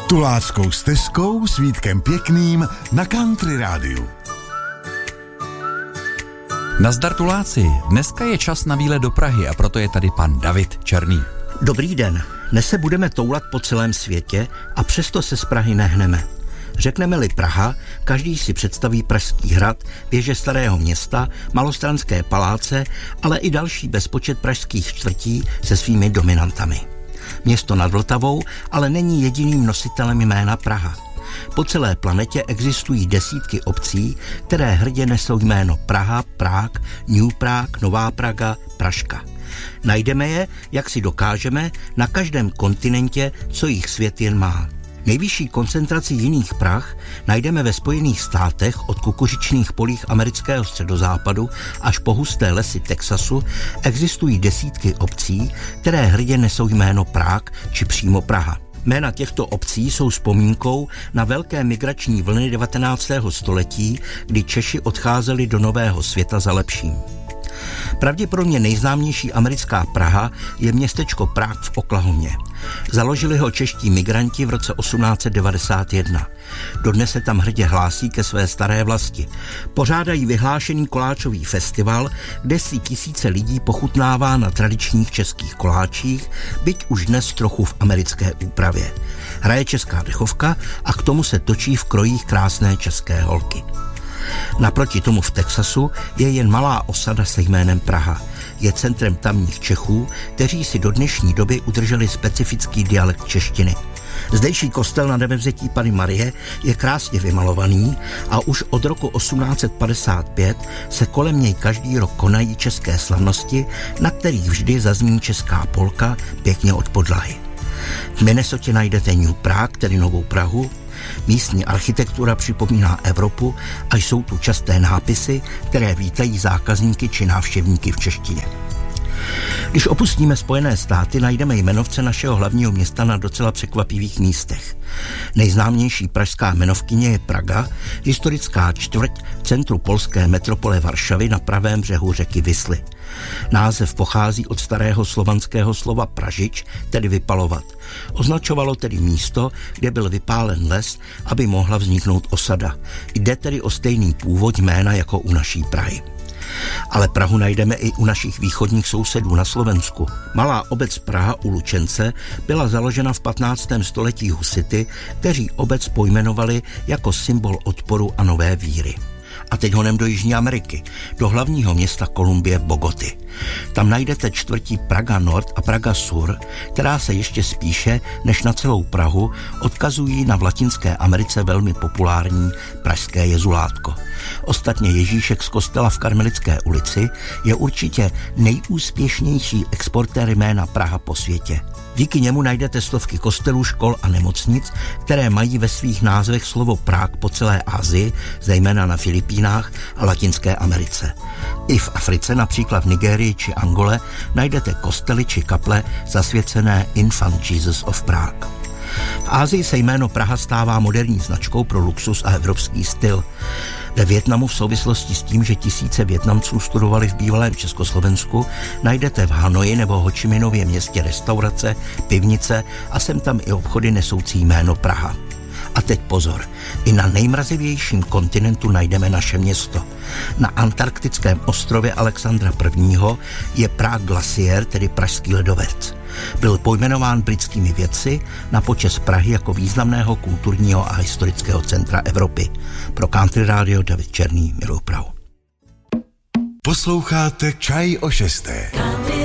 Tuláckou stezkou s Vítkem Pěkným na Country rádiu. Nazdar Tuláci, dneska je čas na výlet do Prahy a proto je tady pan David Černý. Dobrý den, dnes se budeme toulat po celém světě a přesto se z Prahy nehneme. Řekneme-li Praha, každý si představí Pražský hrad, věže Starého Města, Malostranské paláce, ale i další bezpočet pražských čtvrtí se svými dominantami. Město nad Vltavou ale není jediným nositelem jména Praha. Po celé planetě existují desítky obcí, které hrdě nesou jméno Praha, Prák, New Prague, Nová Praga, Pražka. Najdeme je, jak si dokážeme, na každém kontinentě, co jich svět jen má. Nejvyšší koncentraci jiných Prah najdeme ve Spojených státech od kukuřičných polích amerického středozápadu až po husté lesy Texasu. Existují desítky obcí, které hrdě nesou jméno Prák či přímo Praha. Jména těchto obcí jsou vzpomínkou na velké migrační vlny 19. století, kdy Češi odcházeli do Nového světa za lepším. Pravděpodobně nejznámější americká Praha je městečko Prague v Oklahomě. Založili ho čeští migranti v roce 1891. Dodnes se tam hrdě hlásí ke své staré vlasti. Pořádají vyhlášený koláčový festival, kde si tisíce lidí pochutnává na tradičních českých koláčích, byť už dnes trochu v americké úpravě. Hraje česká dechovka a k tomu se točí v krojích krásné české holky. Naproti tomu v Texasu je jen malá osada se jménem Praha. Je centrem tamních Čechů, kteří si do dnešní doby udrželi specifický dialekt češtiny. Zdejší kostel na Nebevzetí Panny Marie je krásně vymalovaný a už od roku 1855 se kolem něj každý rok konají české slavnosti, na kterých vždy zazní česká polka pěkně od podlahy. V Minnesotě najdete New Prague, tedy Novou Prahu. Místní architektura připomíná Evropu a jsou tu časté nápisy, které vítají zákazníky či návštěvníky v češtině. Když opustíme Spojené státy, najdeme jmenovce našeho hlavního města na docela překvapivých místech. Nejznámější pražská jmenovkyně je Praga, historická čtvrť v centru polské metropole Varšavy na pravém břehu řeky Visly. Název pochází od starého slovanského slova pražič, tedy vypalovat. Označovalo tedy místo, kde byl vypálen les, aby mohla vzniknout osada. Jde tedy o stejný původ jména jako u naší Prahy. Ale Prahu najdeme i u našich východních sousedů na Slovensku. Malá obec Praha u Lučence byla založena v 15. století husity, kteří obec pojmenovali jako symbol odporu a nové víry. A teď honem do Jižní Ameriky, do hlavního města Kolumbie Bogoty. Tam najdete čtvrtí Praga Nord a Praga Sur, která se ještě spíše než na celou Prahu odkazují na v Latinské Americe velmi populární pražské jezulátko. Ostatně Ježíšek z kostela v Karmelické ulici je určitě nejúspěšnější exportér jména Praha po světě. Díky němu najdete stovky kostelů, škol a nemocnic, které mají ve svých názvech slovo Prague po celé Asii, zejména na Filipínách a Latinské Americe. I v Africe, například v Nigérii či Angole, najdete kostely či kaple zasvěcené Infant Jesus of Prague. V Asii se jméno Praha stává moderní značkou pro luxus a evropský styl. Ve Vietnamu v souvislosti s tím, že tisíce Vietnamců studovali v bývalém Československu, najdete v Hanoji nebo Ho Či Minově městě restaurace, pivnice a sem tam i obchody nesoucí jméno Praha. A teď pozor, i na nejmrazivějším kontinentu najdeme naše město. Na antarktickém ostrově Alexandra I. je Prague Glacier, tedy pražský ledovec. Byl pojmenován britskými vědci na počest Prahy jako významného kulturního a historického centra Evropy. Pro Country Radio David Černý, miluju Prahu. Posloucháte Čaj o 6.